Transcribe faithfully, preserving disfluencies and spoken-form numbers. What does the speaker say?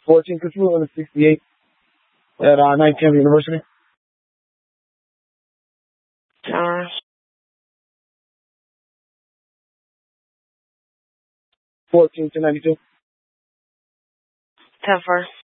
fourteen, could you move on to sixty-eight at uh, nineteenth University? Ten. fourteen to ninety-two. Ten four.